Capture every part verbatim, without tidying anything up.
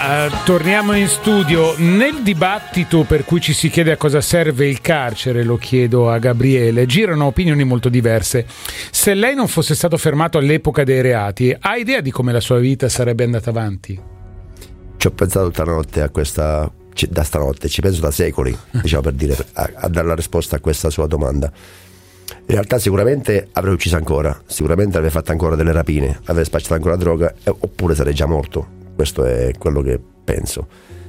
Ma uh, torniamo in studio. Nel dibattito per cui ci si chiede a cosa serve il carcere, lo chiedo a Gabriele, girano opinioni molto diverse. Se lei non fosse stato fermato all'epoca dei reati, ha idea di come la sua vita sarebbe andata avanti? Ci ho pensato tutta la notte a questa, da stanotte, ci penso da secoli, diciamo, per dire, a, a dare la risposta a questa sua domanda. In realtà sicuramente avrei ucciso ancora, sicuramente avrei fatto ancora delle rapine, avrei spacciato ancora droga, eh, oppure sarei già morto. Questo è quello che penso.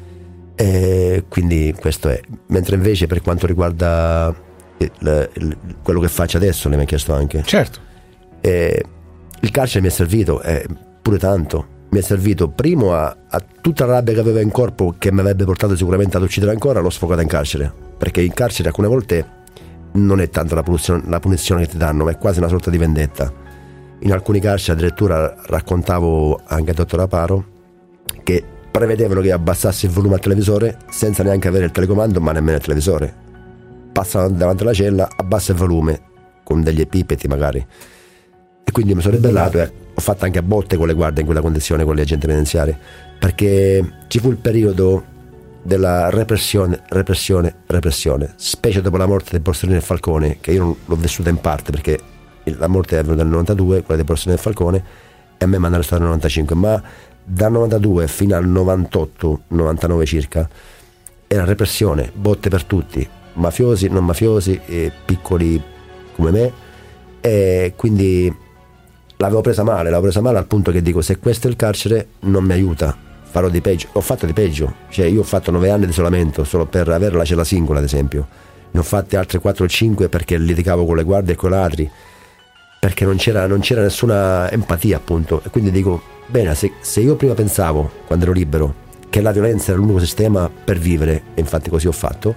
E quindi questo è. Mentre invece per quanto riguarda il, il, quello che faccio adesso, lei mi ha chiesto anche. Certo. Eh, il carcere mi è servito, eh, pure tanto. Mi è servito primo a, a tutta la rabbia che avevo in corpo, che mi avrebbe portato sicuramente ad uccidere ancora, l'ho sfogata in carcere. Perché in carcere alcune volte non è tanto la punizione, la punizione che ti danno, ma è quasi una sorta di vendetta. In alcuni carceri addirittura raccontavo anche al dottor Aparo che prevedevano che abbassassi il volume al televisore senza neanche avere il telecomando, ma nemmeno il televisore. Passano davanti alla cella, abbassa il volume con degli epipeti magari, e quindi mi sono ribellato e ho fatto anche a botte con le guardie in quella condizione con gli agenti penitenziari, perché ci fu il periodo della repressione, repressione, repressione, specie dopo la morte di Borsellino e Falcone, che io non l'ho vissuta in parte perché la morte è avvenuta nel novantadue, quella di Borsellino e Falcone, e a me mi hanno arrestato nel novantacinque, ma dal novantadue fino al novantotto novantanove circa era repressione, botte per tutti, mafiosi, non mafiosi, e piccoli come me, e quindi l'avevo presa male, l'avevo presa male al punto che dico: se questo è il carcere non mi aiuta, farò di peggio. Ho fatto di peggio, cioè io ho fatto nove anni di isolamento solo per avere la cella singola, ad esempio, ne ho fatte altre quattro o cinque perché litigavo con le guardie e con i ladri, perché non c'era, non c'era nessuna empatia, appunto. E quindi dico: bene, se, se io prima pensavo, quando ero libero, che la violenza era l'unico sistema per vivere, e infatti così ho fatto,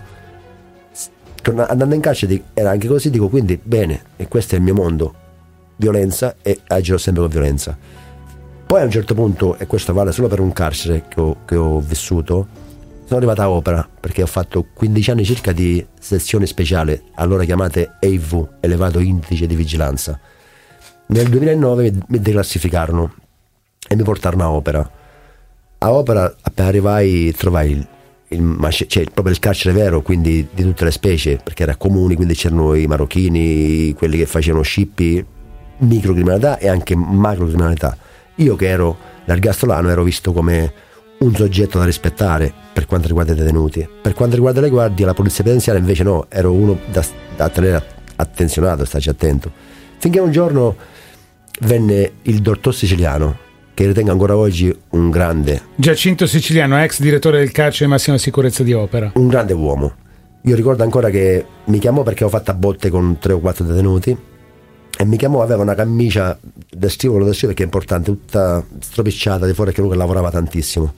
torna, andando in carcere era anche così, dico quindi bene, e questo è il mio mondo, violenza, e agirò sempre con violenza. Poi a un certo punto, e questo vale solo per un carcere che ho, che ho vissuto, sono arrivata a Opera, perché ho fatto quindici anni circa di sezioni speciali, allora chiamate E I V, elevato indice di vigilanza. Nel duemilanove mi, mi declassificarono e mi portarono a Opera. A Opera appena arrivai trovai il, il, cioè, proprio il carcere vero, quindi di tutte le specie, perché era comuni, quindi c'erano i marocchini, quelli che facevano scippi, microcriminalità e anche macrocriminalità. Io che ero l'ergastolano ero visto come un soggetto da rispettare per quanto riguarda i detenuti. Per quanto riguarda le guardie, la polizia penitenziaria invece no, ero uno da, da tenere attenzionato, starci attento. Finché un giorno venne il dottor Siciliano, che ritengo ancora oggi un grande, Giacinto Siciliano, ex direttore del carcere di massima sicurezza di Opera, un grande uomo. Io ricordo ancora che mi chiamò perché avevo fatto a botte con tre o quattro detenuti, e mi chiamò, aveva una camicia d'estivo, quello d'estivo perché è importante, tutta stropicciata di fuori, che lui che lavorava tantissimo,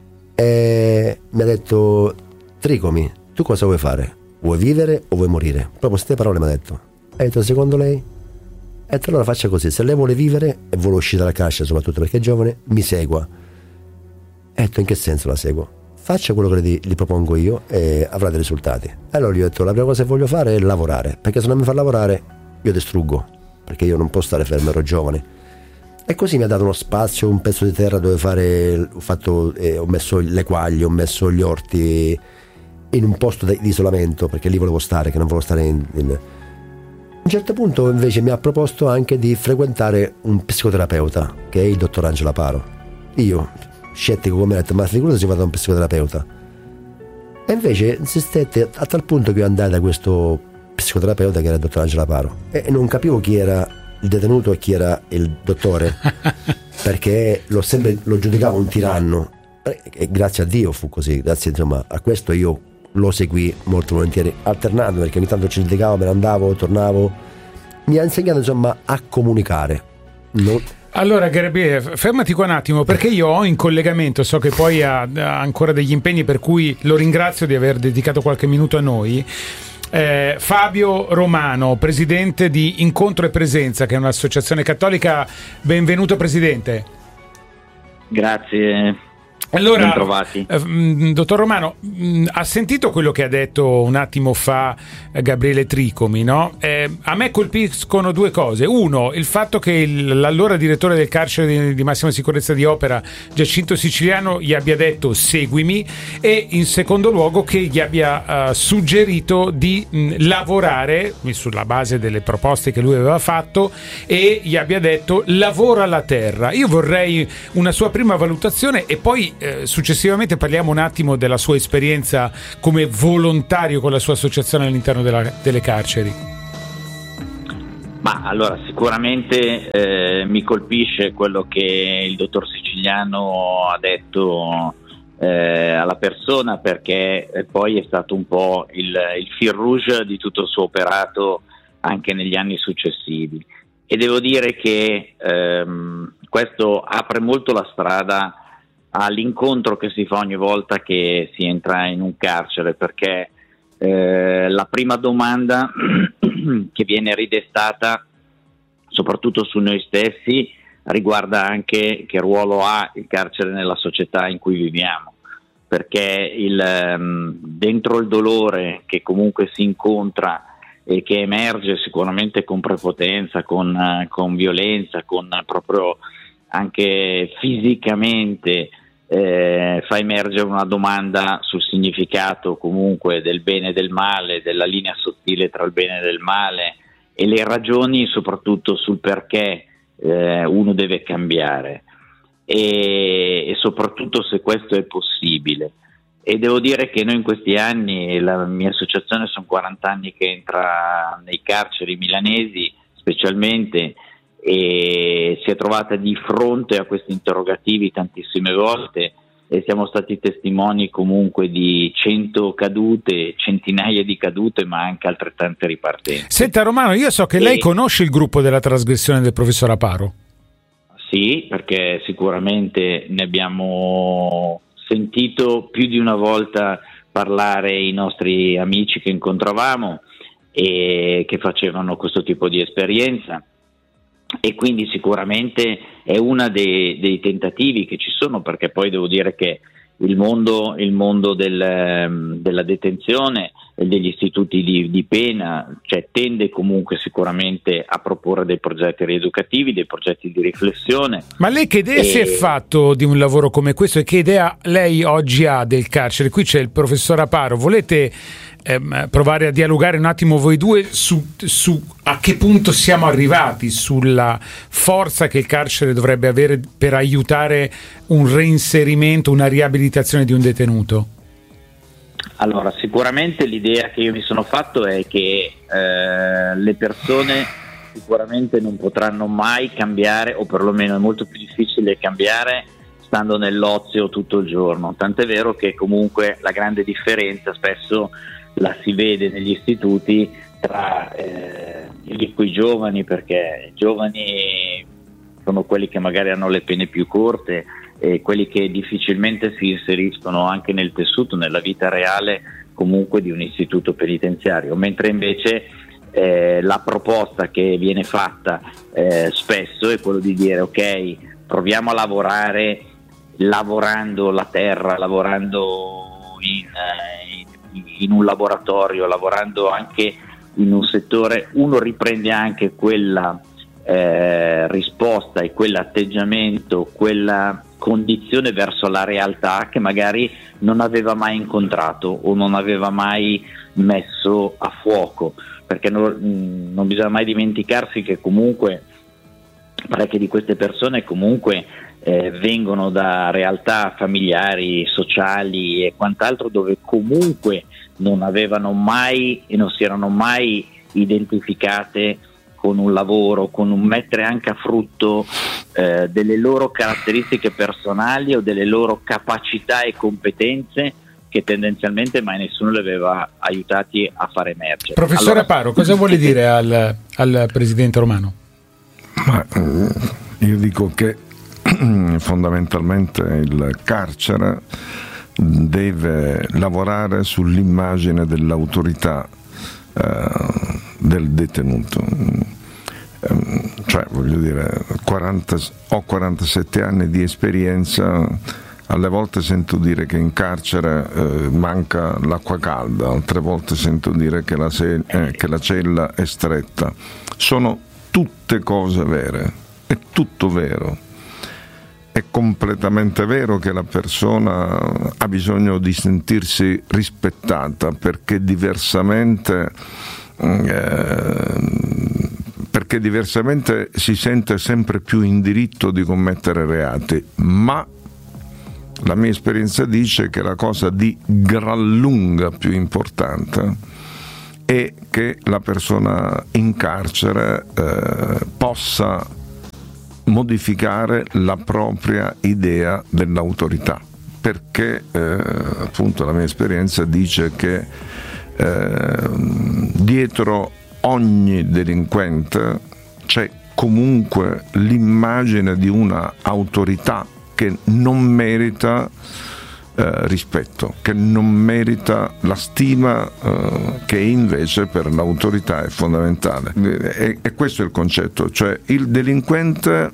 e mi ha detto: Tricomi, tu cosa vuoi fare? Vuoi vivere o vuoi morire? Proprio queste parole mi ha detto. E ho detto: secondo lei? E allora faccia così, se lei vuole vivere e vuole uscire dalla carcere, soprattutto perché è giovane, mi segua. E ho detto: in che senso la seguo? Faccia quello che gli, gli propongo io e avrà dei risultati. E allora gli ho detto: la prima cosa che voglio fare è lavorare, perché se non mi fa lavorare io distruggo, perché io non posso stare fermo, ero giovane. E così mi ha dato uno spazio, un pezzo di terra dove fare, ho fatto, eh, ho messo le quaglie, ho messo gli orti in un posto di isolamento, perché lì volevo stare, che non volevo stare in, in... A un certo punto invece mi ha proposto anche di frequentare un psicoterapeuta, che è il dottor Angelo Aparo. Io, scettico come ho detto: ma figurati se vado da un psicoterapeuta. E invece insistette a tal punto che io andai da questo psicoterapeuta, che era il dottor Angelo Aparo, e non capivo chi era il detenuto e chi era il dottore, perché l'ho sempre lo giudicavo un tiranno, e grazie a Dio fu così, grazie insomma a questo io lo seguì molto volentieri, alternando, perché ogni tanto ci litigavo, me ne andavo, tornavo. Mi ha insegnato insomma a comunicare. Non... Allora Gabriele, fermati qua un attimo, perché io ho in collegamento, so che poi ha, ha ancora degli impegni, per cui lo ringrazio di aver dedicato qualche minuto a noi. Eh, Fabio Romano, presidente di Incontro e Presenza, che è un'associazione cattolica. Benvenuto presidente. Grazie. Allora, eh, dottor Romano, mh, ha sentito quello che ha detto un attimo fa eh, Gabriele Tricomi, no? Eh, a me colpiscono due cose. Uno, il fatto che il, l'allora direttore del carcere di, di massima sicurezza di Opera, Giacinto Siciliano, gli abbia detto seguimi, e in secondo luogo che gli abbia uh, suggerito di mh, lavorare sulla base delle proposte che lui aveva fatto, e gli abbia detto lavora la terra. Io vorrei una sua prima valutazione, e poi Eh, successivamente parliamo un attimo della sua esperienza come volontario con la sua associazione all'interno della, delle carceri. Ma allora sicuramente eh, mi colpisce quello che il dottor Siciliano ha detto eh, alla persona, perché poi è stato un po' il, il fil rouge di tutto il suo operato anche negli anni successivi, e devo dire che ehm, questo apre molto la strada all'incontro che si fa ogni volta che si entra in un carcere, perché eh, la prima domanda che viene ridestata soprattutto su noi stessi riguarda anche che ruolo ha il carcere nella società in cui viviamo, perché il, um, dentro il dolore che comunque si incontra e che emerge sicuramente con prepotenza, con, uh, con violenza, con uh, proprio anche fisicamente Eh, fa emergere una domanda sul significato comunque del bene e del male, della linea sottile tra il bene e il male, e le ragioni soprattutto sul perché eh, uno deve cambiare, e, e soprattutto se questo è possibile. E devo dire che noi in questi anni, la mia associazione sono quaranta anni che entra nei carceri milanesi specialmente, e si è trovata di fronte a questi interrogativi tantissime volte, e siamo stati testimoni comunque di cento cadute, centinaia di cadute, ma anche altrettante ripartenze. Senta Romano, io so che e... lei conosce il gruppo della trasgressione del professor Aparo. Sì, perché sicuramente ne abbiamo sentito più di una volta parlare i nostri amici che incontravamo e che facevano questo tipo di esperienza. E quindi sicuramente è uno dei, dei tentativi che ci sono, perché poi devo dire che il mondo, il mondo del, della detenzione e degli istituti di, di pena, cioè, tende comunque sicuramente a proporre dei progetti rieducativi, dei progetti di riflessione. Ma lei che idea e... si è fatto di un lavoro come questo, e che idea lei oggi ha del carcere? Qui c'è il professor Aparo, volete ehm, provare a dialogare un attimo voi due su, su a che punto siamo arrivati, sulla forza che il carcere dovrebbe avere per aiutare un reinserimento, una riabilitazione di un detenuto? Allora, sicuramente l'idea che io mi sono fatto è che eh, le persone sicuramente non potranno mai cambiare, o perlomeno è molto più difficile cambiare stando nell'ozio tutto il giorno, tant'è vero che comunque la grande differenza spesso la si vede negli istituti tra eh, quei giovani, perché i giovani sono quelli che magari hanno le pene più corte, e quelli che difficilmente si inseriscono anche nel tessuto, nella vita reale comunque di un istituto penitenziario, mentre invece eh, la proposta che viene fatta eh, spesso è quello di dire ok, proviamo a lavorare lavorando la terra, lavorando in, in, in un laboratorio, lavorando anche in un settore, uno riprende anche quella eh, risposta e quell'atteggiamento, quella condizione verso la realtà che magari non aveva mai incontrato o non aveva mai messo a fuoco, perché non, non bisogna mai dimenticarsi che comunque parecchie di queste persone comunque eh, vengono da realtà familiari, sociali e quant'altro, dove comunque non avevano mai e non si erano mai identificate con un lavoro, con un mettere anche a frutto eh, delle loro caratteristiche personali o delle loro capacità e competenze che tendenzialmente mai nessuno le aveva aiutati a far emergere. Professore allora, Aparo, cosa vuole dire al, al Presidente Romano? Ma, io dico che fondamentalmente il carcere deve lavorare sull'immagine dell'autorità eh, del detenuto. Cioè, voglio dire, quaranta, ho quarantasette anni di esperienza Alle volte sento dire che in carcere eh, manca l'acqua calda, altre volte sento dire che la, se- eh, che la cella è stretta. Sono tutte cose vere, è tutto vero. È completamente vero che la persona ha bisogno di sentirsi rispettata, perché diversamente, eh, perché diversamente si sente sempre più in diritto di commettere reati, ma la mia esperienza dice che la cosa di gran lunga più importante è che la persona in carcere eh, possa modificare la propria idea dell'autorità, perché eh, appunto la mia esperienza dice che eh, dietro ogni delinquente c'è comunque l'immagine di una autorità che non merita eh, rispetto, che non merita la stima eh, che invece per l'autorità è fondamentale. E, e questo è il concetto, cioè il delinquente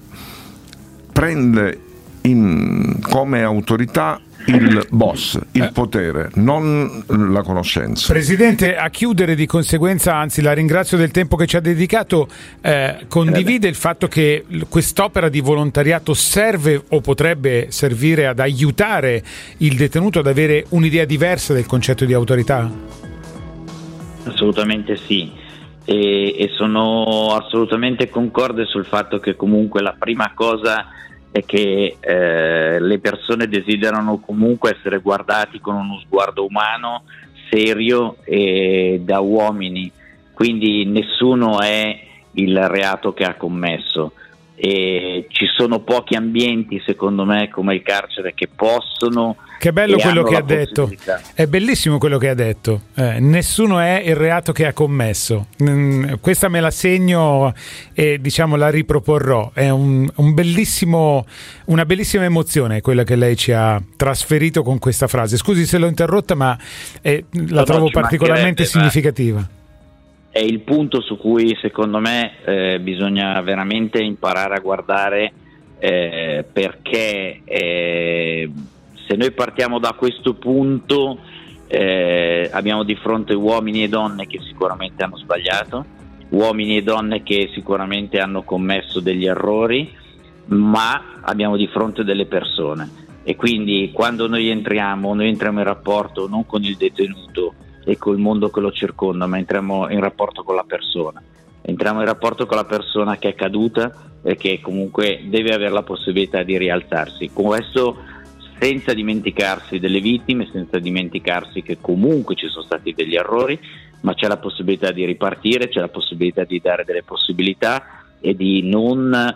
prende in, come autorità il boss, il potere, non la conoscenza. Presidente, a chiudere di conseguenza, anzi la ringrazio del tempo che ci ha dedicato, eh, condivide il fatto che quest'opera di volontariato serve o potrebbe servire ad aiutare il detenuto ad avere un'idea diversa del concetto di autorità? Assolutamente sì, e, e sono assolutamente concorde sul fatto che comunque la prima cosa è che eh, le persone desiderano comunque essere guardati con uno sguardo umano, serio e da uomini, quindi nessuno è il reato che ha commesso, e ci sono pochi ambienti secondo me come il carcere che possono. Che bello quello che ha detto, è bellissimo quello che ha detto, eh, nessuno è il reato che ha commesso. Mm, questa me la segno e diciamo la riproporrò, è un, un bellissimo, una bellissima emozione quella che lei ci ha trasferito con questa frase. Scusi se l'ho interrotta, ma eh, la no, trovo no, particolarmente significativa. È il punto su cui secondo me eh, bisogna veramente imparare a guardare, eh, perché eh, se noi partiamo da questo punto eh, abbiamo di fronte uomini e donne che sicuramente hanno sbagliato, uomini e donne che sicuramente hanno commesso degli errori, ma abbiamo di fronte delle persone, e quindi quando noi entriamo, noi entriamo in rapporto non con il detenuto e col mondo che lo circonda, ma entriamo in rapporto con la persona, entriamo in rapporto con la persona che è caduta e che comunque deve avere la possibilità di rialzarsi. Con questo senza dimenticarsi delle vittime, senza dimenticarsi che comunque ci sono stati degli errori, ma c'è la possibilità di ripartire, c'è la possibilità di dare delle possibilità e di non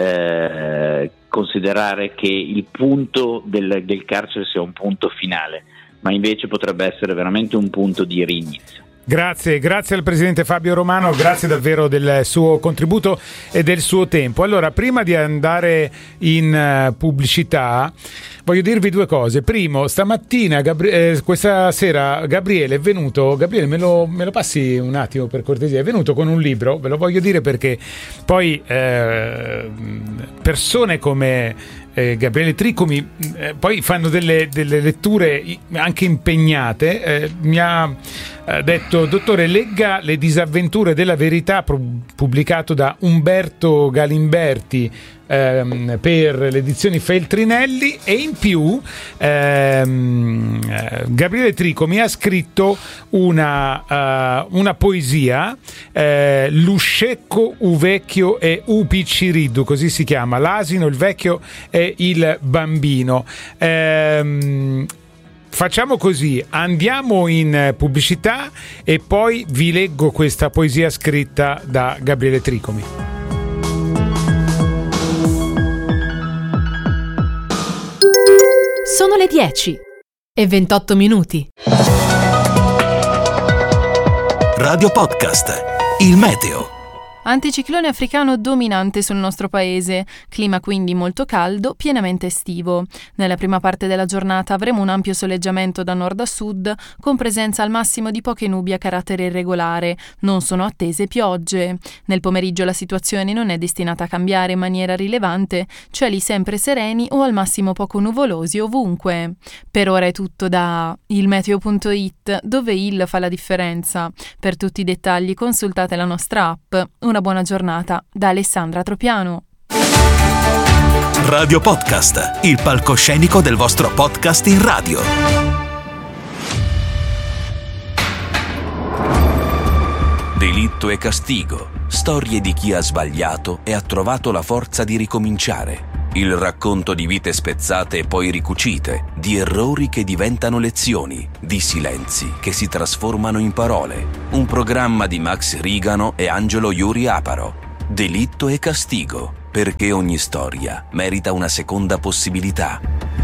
eh, considerare che il punto del, del carcere sia un punto finale, ma invece potrebbe essere veramente un punto di rinizio. Grazie, grazie al Presidente Fabio Romano, grazie davvero del suo contributo e del suo tempo. Allora, prima di andare in uh, pubblicità, voglio dirvi due cose. Primo, stamattina, Gabri- eh, questa sera, Gabriele è venuto, Gabriele me lo, me lo passi un attimo per cortesia, è venuto con un libro, ve lo voglio dire perché poi eh, persone come Eh, Gabriele Tricomi eh, poi fanno delle, delle letture anche impegnate. eh, mi ha eh, detto: dottore, legga Le disavventure della verità, pubblicato da Umberto Galimberti ehm, per le edizioni Feltrinelli, e in più ehm, eh, Gabriele Tricomi ha scritto una, uh, una poesia, eh, L'uscecco, u vecchio e u picciriddu, così si chiama, l'asino, il vecchio e il bambino. Ehm, facciamo così, andiamo in pubblicità e poi vi leggo questa poesia scritta da Gabriele Tricomi. Sono le dieci e ventotto minuti. Radio Podcast, il meteo. Anticiclone africano dominante sul nostro paese, clima quindi molto caldo, pienamente estivo. Nella prima parte della giornata avremo un ampio soleggiamento da nord a sud, con presenza al massimo di poche nubi a carattere irregolare. Non sono attese piogge. Nel pomeriggio la situazione non è destinata a cambiare in maniera rilevante, cieli sempre sereni o al massimo poco nuvolosi ovunque. Per ora è tutto da il meteo punto it, dove il fa la differenza. Per tutti i dettagli consultate la nostra app. Una buona giornata da Alessandra Tropiano. Radio Podcast, il palcoscenico del vostro podcast in radio. Delitto e castigo, storie di chi ha sbagliato e ha trovato la forza di ricominciare. Il racconto di vite spezzate e poi ricucite, di errori che diventano lezioni, di silenzi che si trasformano in parole. Un programma di Max Rigano e Angelo Iuri Aparo. Delitto e castigo, perché ogni storia merita una seconda possibilità.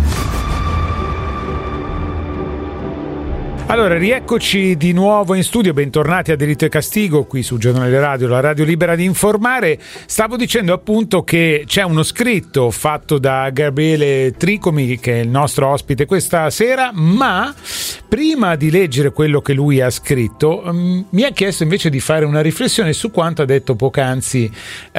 Allora, rieccoci di nuovo in studio, bentornati a Delitto e Castigo qui su Giornale Radio, la radio libera di informare. Stavo dicendo appunto che c'è uno scritto fatto da Gabriele Tricomi, che è il nostro ospite questa sera, ma prima di leggere quello che lui ha scritto um, mi ha chiesto invece di fare una riflessione su quanto ha detto poc'anzi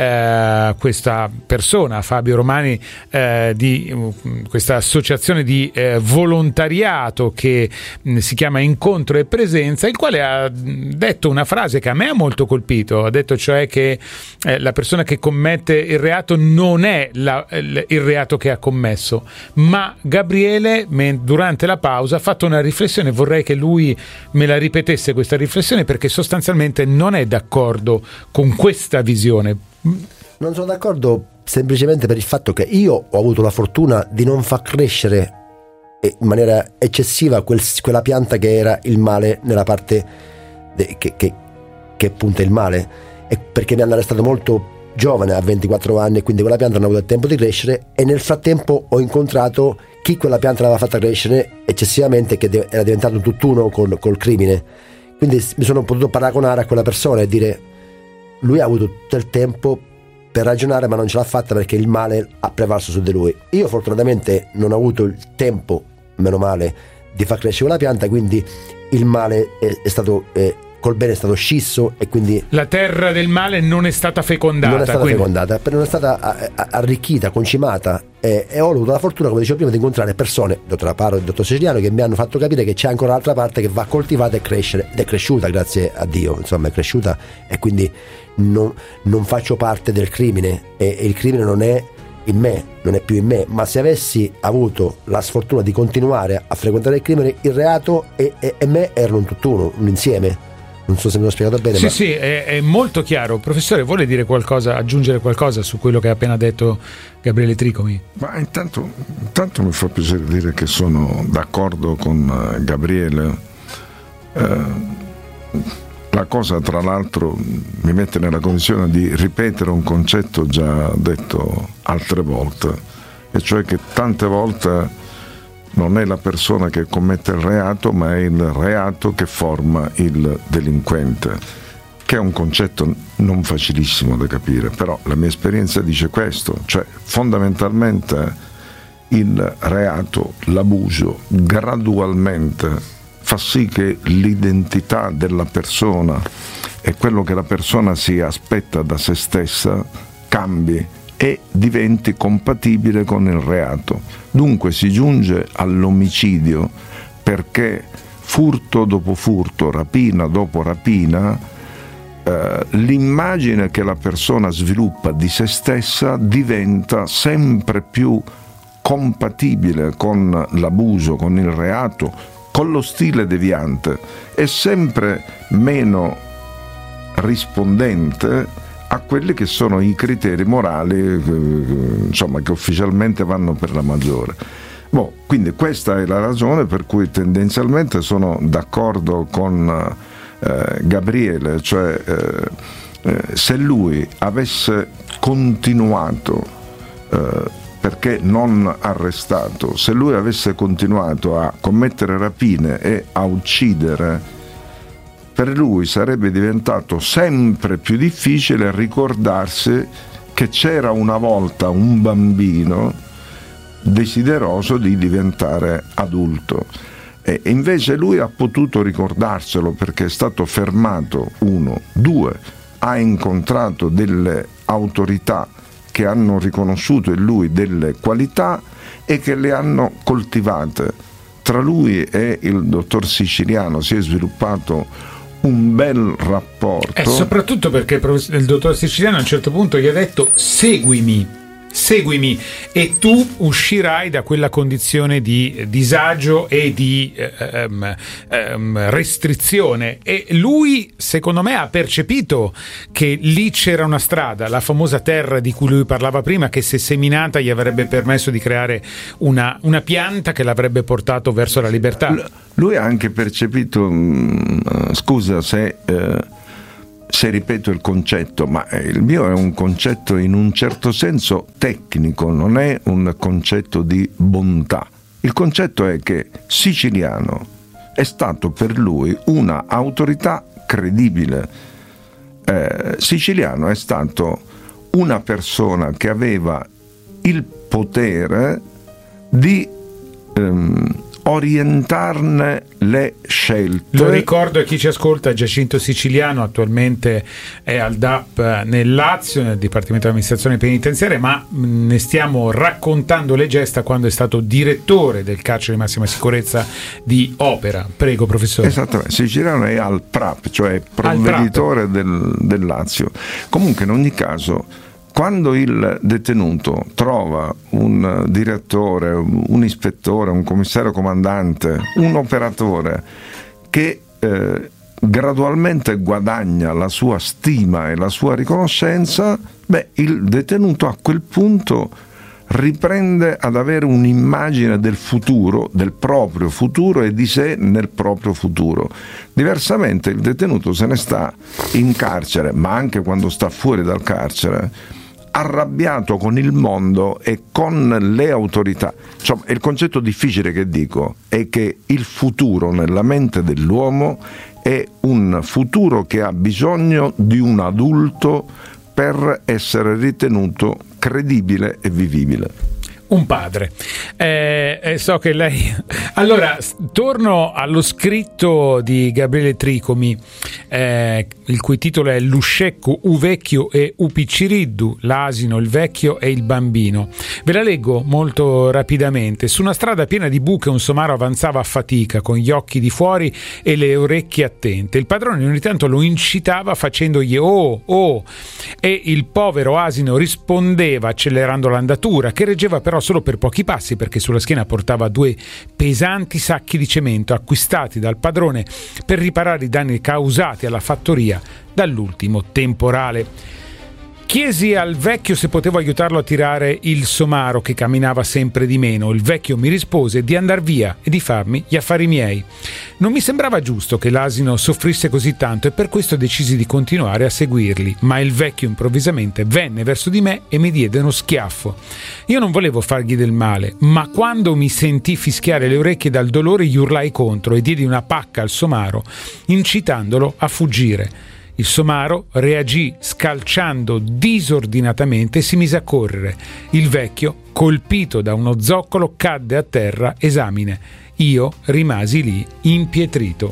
eh, questa persona, Fabio Romani, eh, di uh, questa associazione di eh, volontariato che mh, si chiama Incontro e Presenza, il quale ha detto una frase che a me ha molto colpito. Ha detto cioè che eh, la persona che commette il reato non è la, il, il reato che ha commesso, ma Gabriele me, durante la pausa ha fatto una riflessione, vorrei che lui me la ripetesse questa riflessione, perché sostanzialmente non è d'accordo con questa visione. Non sono d'accordo semplicemente per il fatto che io ho avuto la fortuna di non far crescere in maniera eccessiva quel, quella pianta che era il male nella parte de, che, che, che punta il male, e perché mi hanno arrestato molto giovane, a ventiquattro anni, e quindi quella pianta non ha avuto il tempo di crescere, e nel frattempo ho incontrato chi quella pianta l'aveva fatta crescere eccessivamente, che de- era diventato un tutt'uno con, col crimine. Quindi mi sono potuto paragonare a quella persona e dire: lui ha avuto tutto il tempo per ragionare, ma non ce l'ha fatta perché il male ha prevalso su di lui. Io fortunatamente non ho avuto il tempo, meno male, di far crescere quella pianta, quindi il male è, è stato eh, col bene è stato scisso, e quindi la terra del male non è stata fecondata. Non è stata quindi... fecondata, non è stata a, a, arricchita, concimata, e, e ho avuto la fortuna, come dicevo prima, di incontrare persone, il dottor Aparo e il dottor Siciliano, che mi hanno fatto capire che c'è ancora l'altra parte che va coltivata e crescere, ed è cresciuta, grazie a Dio, insomma è cresciuta, e quindi non, non faccio parte del crimine, e, e il crimine non è in me, non è più in me. Ma se avessi avuto la sfortuna di continuare a frequentare il crimine, il reato e, e, e me erano un tutt'uno, un insieme. Non so se me l'ho spiegato bene. Sì, ma... sì, è, è molto chiaro. Professore, vuole dire qualcosa, aggiungere qualcosa su quello che ha appena detto Gabriele Tricomi? Ma intanto, intanto mi fa piacere dire che sono d'accordo con Gabriele. Eh, la cosa, tra l'altro, mi mette nella condizione di ripetere un concetto già detto altre volte, e cioè che tante volte non è la persona che commette il reato, ma è il reato che forma il delinquente, che è un concetto non facilissimo da capire, però la mia esperienza dice questo, cioè fondamentalmente il reato, l'abuso, gradualmente fa sì che l'identità della persona e quello che la persona si aspetta da se stessa cambi e diventi compatibile con il reato. Dunque si giunge all'omicidio perché furto dopo furto, rapina dopo rapina, eh, l'immagine che la persona sviluppa di se stessa diventa sempre più compatibile con l'abuso, con il reato, con lo stile deviante, e sempre meno rispondente a quelli che sono i criteri morali, insomma, che ufficialmente vanno per la maggiore. Boh, quindi questa è la ragione per cui tendenzialmente sono d'accordo con eh, Gabriele, cioè eh, eh, se lui avesse continuato, eh, perché non arrestato, se lui avesse continuato a commettere rapine e a uccidere per lui sarebbe diventato sempre più difficile ricordarsi che c'era una volta un bambino desideroso di diventare adulto. E invece lui ha potuto ricordarselo perché è stato fermato, uno, due, ha incontrato delle autorità che hanno riconosciuto in lui delle qualità e che le hanno coltivate. Tra lui e il dottor Siciliano si è sviluppato un bel rapporto. E soprattutto perché il dottor Siciliano a un certo punto gli ha detto: seguimi, seguimi e tu uscirai da quella condizione di disagio e di um, um, restrizione. E lui, secondo me, ha percepito che lì c'era una strada, la famosa terra di cui lui parlava prima, che se seminata gli avrebbe permesso di creare una, una pianta che l'avrebbe portato verso la libertà. Lui ha anche percepito, mh, scusa se eh, se ripeto il concetto, ma il mio è un concetto in un certo senso tecnico, non è un concetto di bontà. Il concetto è che Siciliano è stato per lui una autorità credibile. Eh, Siciliano è stato una persona che aveva il potere di ehm, orientarne le scelte. Lo ricordo a chi ci ascolta: Giacinto Siciliano attualmente è al D A P nel Lazio, nel Dipartimento di Amministrazione Penitenziaria, ma ne stiamo raccontando le gesta quando è stato direttore del carcere di massima sicurezza di Opera. Prego, professore. Esattamente, Siciliano è al P R A P, cioè provveditore del, del Lazio. Comunque, in ogni caso, quando il detenuto trova un direttore, un ispettore, un commissario comandante, un operatore che eh, gradualmente guadagna la sua stima e la sua riconoscenza, beh, il detenuto a quel punto riprende ad avere un'immagine del futuro, del proprio futuro e di sé nel proprio futuro. Diversamente il detenuto se ne sta in carcere, ma anche quando sta fuori dal carcere, arrabbiato con il mondo e con le autorità. Insomma, il concetto difficile che dico è che il futuro nella mente dell'uomo è un futuro che ha bisogno di un adulto per essere ritenuto credibile e vivibile. Un padre. Eh, eh, so che lei... Allora, torno allo scritto di Gabriele Tricomi, eh, il cui titolo è L'uscecco, u vecchio e u picciriddu, l'asino, il vecchio e il bambino. Ve la leggo molto rapidamente. Su una strada piena di buche un somaro avanzava a fatica, con gli occhi di fuori e le orecchie attente. Il padrone ogni tanto lo incitava facendogli oh, oh, e il povero asino rispondeva accelerando l'andatura, che reggeva però solo per pochi passi, perché sulla schiena portava due pesanti sacchi di cemento acquistati dal padrone per riparare i danni causati alla fattoria dall'ultimo temporale. Chiesi al vecchio se potevo aiutarlo a tirare il somaro che camminava sempre di meno. Il vecchio mi rispose di andar via e di farmi gli affari miei. Non mi sembrava giusto che l'asino soffrisse così tanto e per questo decisi di continuare a seguirli, ma il vecchio improvvisamente venne verso di me e mi diede uno schiaffo. Io non volevo fargli del male, ma quando mi sentì fischiare le orecchie dal dolore gli urlai contro e diedi una pacca al somaro, incitandolo a fuggire. Il somaro reagì scalciando disordinatamente e si mise a correre. Il vecchio, colpito da uno zoccolo, cadde a terra esamine. Io rimasi lì impietrito.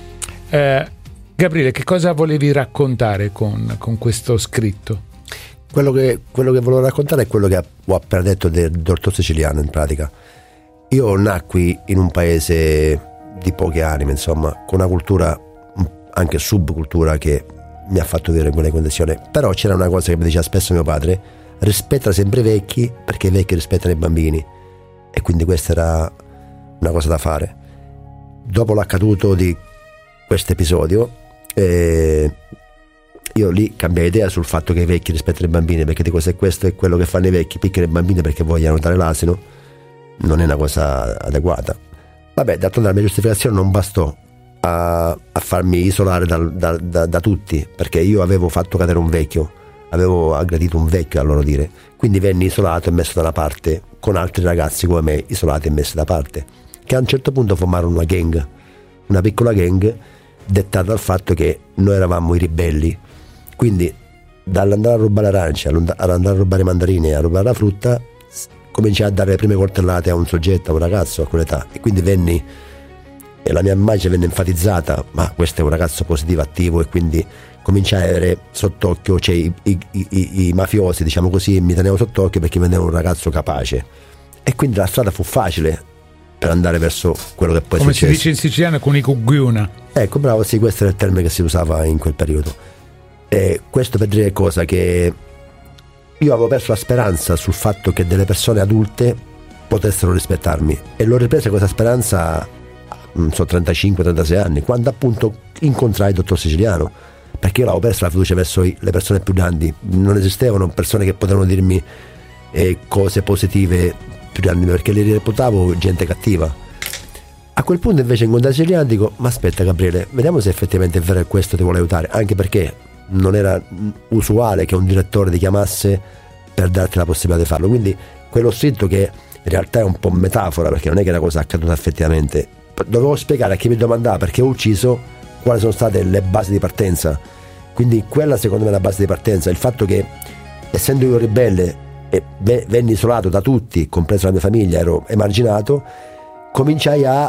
Eh, Gabriele, che cosa volevi raccontare con, con questo scritto? Quello che, quello che volevo raccontare è quello che ho appena detto del dottor Siciliano, in pratica. Io nacqui in un paese di poche anime, insomma, con una cultura, anche subcultura, che mi ha fatto vivere in quelle condizioni. Però c'era una cosa che mi diceva spesso mio padre: rispetta sempre i vecchi, perché i vecchi rispettano i bambini. E quindi questa era una cosa da fare. Dopo l'accaduto di questo episodio, eh, io lì cambiai idea sul fatto che i vecchi rispettano i bambini, perché dico, se questo è quello che fanno i vecchi, picchiano i bambini perché vogliono dare l'asino, non è una cosa adeguata. Vabbè, d'altronde la mia giustificazione non bastò A, a farmi isolare da, da, da, da tutti, perché io avevo fatto cadere un vecchio, avevo aggredito un vecchio, a loro dire, quindi venni isolato e messo da una parte con altri ragazzi come me, isolati e messi da parte, che a un certo punto formarono una gang, una piccola gang dettata dal fatto che noi eravamo i ribelli, quindi dall'andare a rubare arance all'andare a rubare mandarine, a rubare la frutta, cominciai a dare le prime coltellate a un soggetto, a un ragazzo a quell'età, e quindi venni, e la mia immagine venne enfatizzata, ma questo è un ragazzo positivo, attivo, e quindi cominciai a avere sott'occhio, cioè i, i, i, i mafiosi, diciamo così, mi tenevo sott'occhio perché mi vedevano un ragazzo capace, e quindi la strada fu facile per andare verso quello che poi è come successo. si dice in siciliano, con i cuggiuna. Ecco, bravo, sì, questo era il termine che si usava in quel periodo. E questo per dire cosa, che io avevo perso la speranza sul fatto che delle persone adulte potessero rispettarmi, e l'ho ripresa questa speranza, non so, trentacinque trentasei anni, quando appunto incontrai il dottor Siciliano, perché io l'avevo persa la fiducia verso le persone più grandi. Non esistevano persone che potevano dirmi eh, cose positive più grandi, perché li reputavo gente cattiva. A quel punto invece incontrai Siciliano e dico: ma aspetta Gabriele, vediamo se effettivamente è vero che questo ti vuole aiutare, anche perché non era usuale che un direttore ti chiamasse per darti la possibilità di farlo. Quindi quello scritto, che in realtà è un po' metafora, perché non è che è una cosa accaduta effettivamente, dovevo spiegare a chi mi domandava perché ho ucciso quali sono state le basi di partenza. Quindi quella secondo me è la base di partenza, il fatto che, essendo io ribelle e venni isolato da tutti, compreso la mia famiglia, ero emarginato, cominciai a,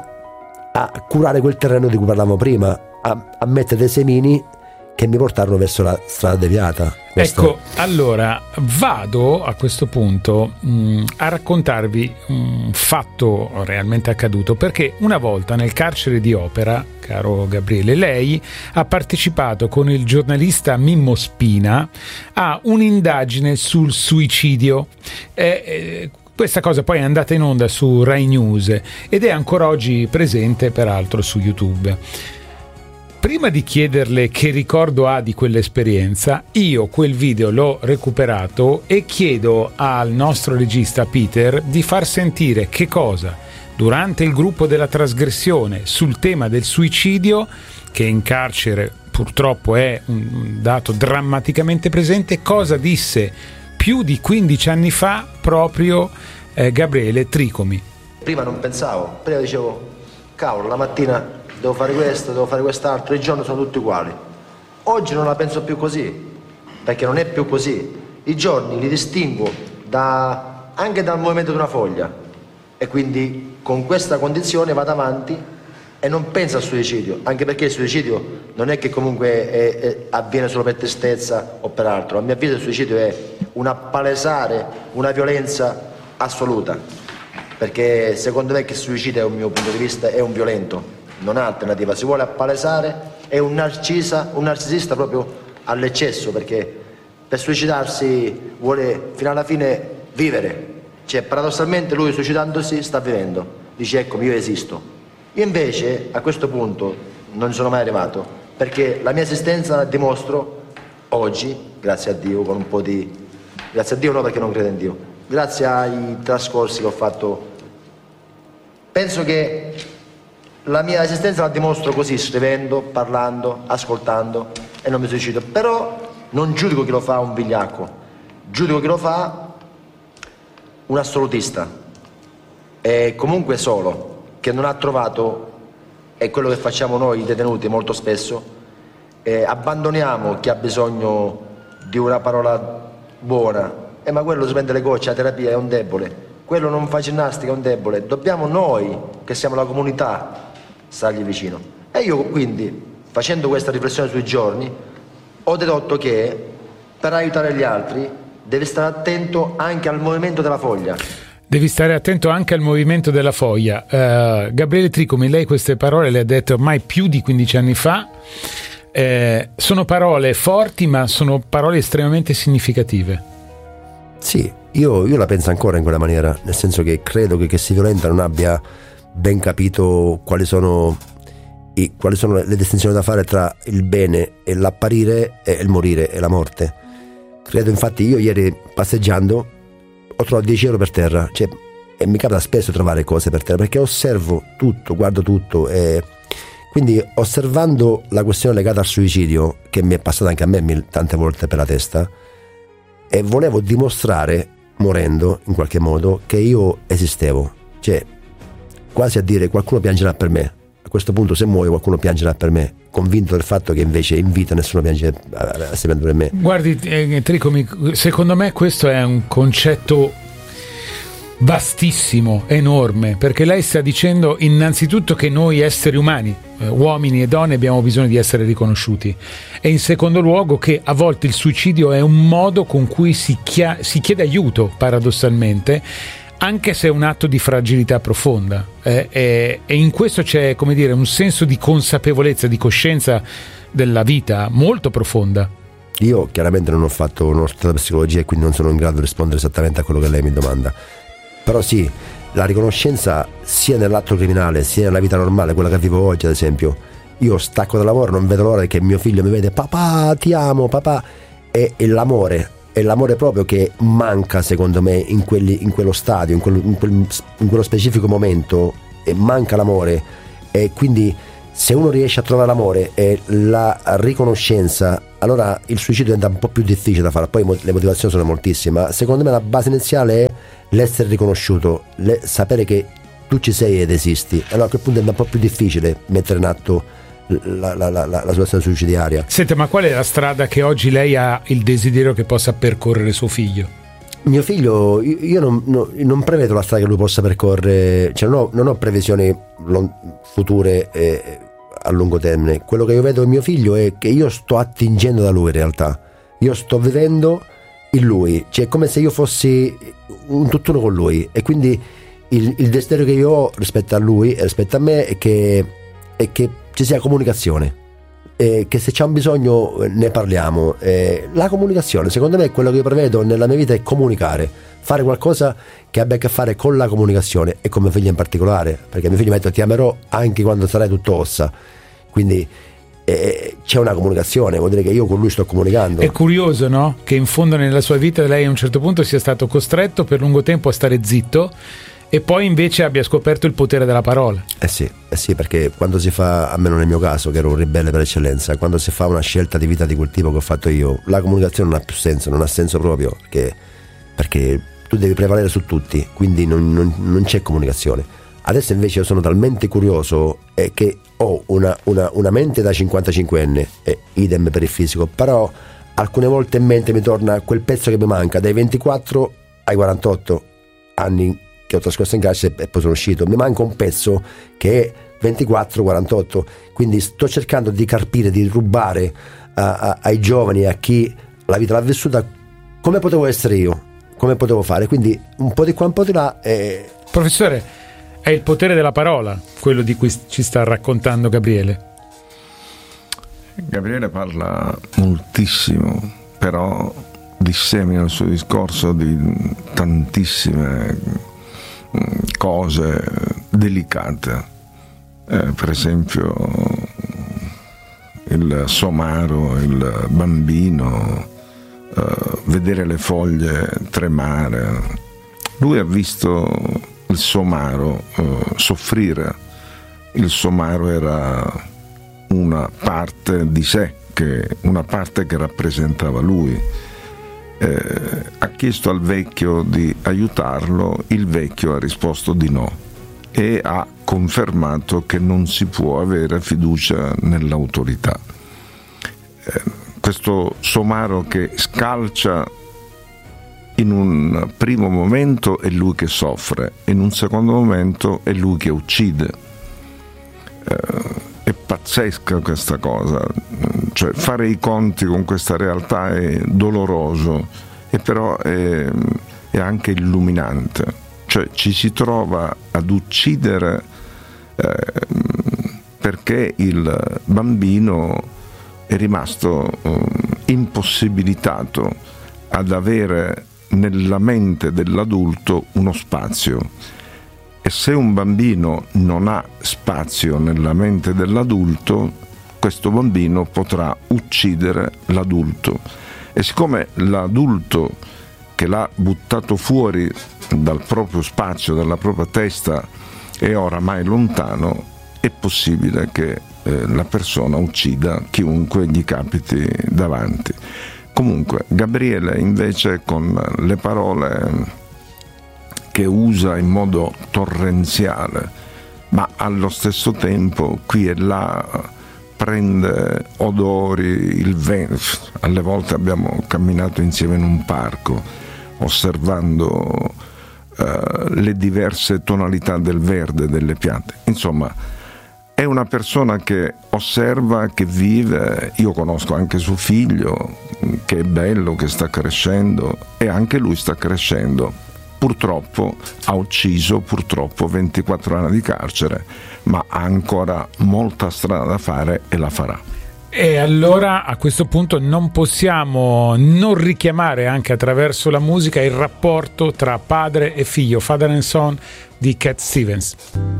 a curare quel terreno di cui parlavamo prima, a, a mettere dei semini che mi portarono verso la strada deviata. Questo... Ecco, allora vado a questo punto mh, a raccontarvi un fatto realmente accaduto, perché una volta nel carcere di Opera, caro Gabriele, lei ha partecipato con il giornalista Mimmo Spina a un'indagine sul suicidio. Eh, eh, Questa cosa poi è andata in onda su Rai News ed è ancora oggi presente peraltro su YouTube. Prima di chiederle che ricordo ha di quell'esperienza, io quel video l'ho recuperato e chiedo al nostro regista Peter di far sentire che cosa, durante il gruppo della trasgressione sul tema del suicidio, che in carcere purtroppo è un dato drammaticamente presente, cosa disse più di quindici anni fa proprio eh, Gabriele Tricomi. Prima non pensavo, prima dicevo, cavolo, la mattina devo fare questo, devo fare quest'altro, i giorni sono tutti uguali. Oggi non la penso più così, perché non è più così. I giorni li distingo da, anche dal movimento di una foglia, e quindi con questa condizione vado avanti e non penso al suicidio, anche perché il suicidio non è che comunque è, è, avviene solo per tristezza o per altro. A mio avviso il suicidio è un appalesare una violenza assoluta, perché secondo me che il suicidio, dal mio punto di vista, è un violento, non ha alternativa. Si vuole appalesare, è un narcisa, un narcisista proprio all'eccesso, perché per suicidarsi vuole fino alla fine vivere, cioè paradossalmente lui suicidandosi sta vivendo, dice eccomi, io esisto. Io invece a questo punto non ci sono mai arrivato, perché la mia esistenza la dimostro oggi, grazie a Dio, con un po' di... grazie a Dio no, perché non credo in Dio, grazie ai trascorsi che ho fatto. Penso che la mia esistenza la dimostro così, scrivendo, parlando, ascoltando, e non mi suicido. Però non giudico chi lo fa un vigliacco, giudico chi lo fa un assolutista, e comunque solo, che non ha trovato, è quello che facciamo noi detenuti molto spesso, eh, abbandoniamo chi ha bisogno di una parola buona, eh, ma quello si prende le gocce, la terapia è un debole, quello non fa ginnastica è un debole, dobbiamo noi, che siamo la comunità, stargli vicino. E io quindi, facendo questa riflessione sui giorni, ho dedotto che per aiutare gli altri devi stare attento anche al movimento della foglia. Devi stare attento anche al movimento della foglia. Uh, Gabriele Tricomi, lei queste parole le ha dette ormai più di quindici anni fa. Eh, sono parole forti, ma sono parole estremamente significative. Sì, io, io la penso ancora in quella maniera, nel senso che credo che chi si violenta non abbia ben capito quali sono, i, quali sono le distinzioni da fare tra il bene e l'apparire e il morire e la morte. Credo, infatti, io ieri passeggiando ho trovato dieci euro per terra, cioè, e mi capita spesso trovare cose per terra, perché osservo tutto, guardo tutto, e quindi osservando la questione legata al suicidio, che mi è passata anche a me tante volte per la testa, e volevo dimostrare, morendo in qualche modo, che io esistevo, cioè quasi a dire qualcuno piangerà per me, questo punto se muoio qualcuno piangerà per me, convinto del fatto che invece in vita nessuno piange assieme per me. Guardi, eh, Tricomi, secondo me questo è un concetto vastissimo, enorme, perché lei sta dicendo innanzitutto che noi esseri umani, eh, uomini e donne, abbiamo bisogno di essere riconosciuti, e in secondo luogo che a volte il suicidio è un modo con cui si, chia- si chiede aiuto, paradossalmente, anche se è un atto di fragilità profonda, eh, eh, e in questo c'è, come dire, un senso di consapevolezza, di coscienza della vita molto profonda. Io chiaramente non ho fatto uno studio di psicologia e quindi non sono in grado di rispondere esattamente a quello che lei mi domanda. Però sì, la riconoscenza sia nell'atto criminale sia nella vita normale, quella che vivo oggi ad esempio, io stacco dal lavoro, non vedo l'ora che mio figlio mi vede, papà ti amo, papà, e, e l'amore, è l'amore proprio che manca secondo me in, quelli, in quello stadio, in, quel, in, quel, in quello specifico momento, e manca l'amore, e quindi se uno riesce a trovare l'amore e la riconoscenza, allora il suicidio diventa un po' più difficile da fare. Poi le motivazioni sono moltissime, ma secondo me la base iniziale è l'essere riconosciuto, le, sapere che tu ci sei ed esisti. Allora a quel punto è un po' più difficile mettere in atto la, la, la, la, la situazione suicidiaria. Senta, ma qual è la strada che oggi lei ha il desiderio che possa percorrere suo figlio? Mio figlio, io non, no, non prevedo la strada che lui possa percorrere, cioè non ho, non ho previsioni future eh, a lungo termine. Quello che io vedo in mio figlio è che io sto attingendo da lui in realtà, io sto vivendo in lui, cioè è come se io fossi un tutt'uno con lui, e quindi il, il desiderio che io ho rispetto a lui e rispetto a me è che, è che ci sia comunicazione, e che se c'è un bisogno ne parliamo. E la comunicazione secondo me è quello che io prevedo nella mia vita, è comunicare, fare qualcosa che abbia a che fare con la comunicazione, e con mio figlio in particolare, perché mio figlio mi ha detto ti amerò anche quando sarai tutto ossa, quindi eh, c'è una comunicazione, vuol dire che io con lui sto comunicando. È curioso, no? Che in fondo nella sua vita lei a un certo punto sia stato costretto per lungo tempo a stare zitto, e poi invece abbia scoperto il potere della parola. Eh sì, eh sì, perché quando si fa, almeno nel mio caso, che ero un ribelle per eccellenza, quando si fa una scelta di vita di quel tipo che ho fatto io, la comunicazione non ha più senso, non ha senso proprio, perché, perché tu devi prevalere su tutti, quindi non, non, non c'è comunicazione. Adesso invece io sono talmente curioso eh, che ho una, una, una mente da cinquantacinquenne, e idem per il fisico, però alcune volte in mente mi torna quel pezzo che mi manca dai ventiquattro ai quarantotto anni che ho trascorso in carcere e poi sono uscito. Mi manca un pezzo che è ventiquattro quarantotto, quindi sto cercando di carpire, di rubare a, a, ai giovani, a chi la vita l'ha vissuta, come potevo essere io, come potevo fare, quindi un po' di qua un po' di là. eh... Professore, è il potere della parola quello di cui ci sta raccontando Gabriele. Gabriele parla moltissimo, però dissemina il suo discorso di tantissime cose delicate, eh, per esempio il somaro, il bambino, eh, vedere le foglie tremare. Lui ha visto il somaro eh, soffrire. Il somaro era una parte di sé, che, una parte che rappresentava lui. Eh, ha chiesto al vecchio di aiutarlo, il vecchio ha risposto di no e ha confermato che non si può avere fiducia nell'autorità. Eh, questo somaro che scalcia, in un primo momento è lui che soffre, in un secondo momento è lui che uccide. Eh, è pazzesca questa cosa, cioè fare i conti con questa realtà è doloroso, e però è, è anche illuminante, cioè ci si trova ad uccidere eh, perché il bambino è rimasto eh, impossibilitato ad avere nella mente dell'adulto uno spazio. E se un bambino non ha spazio nella mente dell'adulto, questo bambino potrà uccidere l'adulto. E siccome l'adulto che l'ha buttato fuori dal proprio spazio, dalla propria testa, è oramai lontano, è possibile che eh, la persona uccida chiunque gli capiti davanti. Comunque, Gabriele invece con le parole che usa in modo torrenziale ma allo stesso tempo qui e là prende odori, il vento. Alle volte abbiamo camminato insieme in un parco osservando uh, le diverse tonalità del verde delle piante. Insomma, è una persona che osserva, che vive. Io conosco anche suo figlio, che è bello, che sta crescendo, e anche lui sta crescendo. Purtroppo ha ucciso, purtroppo ventiquattro anni di carcere, ma ha ancora molta strada da fare e la farà. E allora a questo punto non possiamo non richiamare anche attraverso la musica il rapporto tra padre e figlio, Father and Son di Cat Stevens.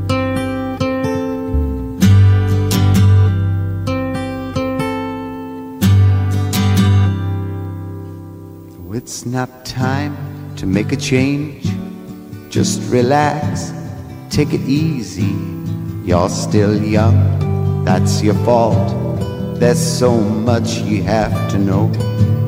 It's not time to make a change. Just relax, take it easy. You're still young, that's your fault. There's so much you have to know.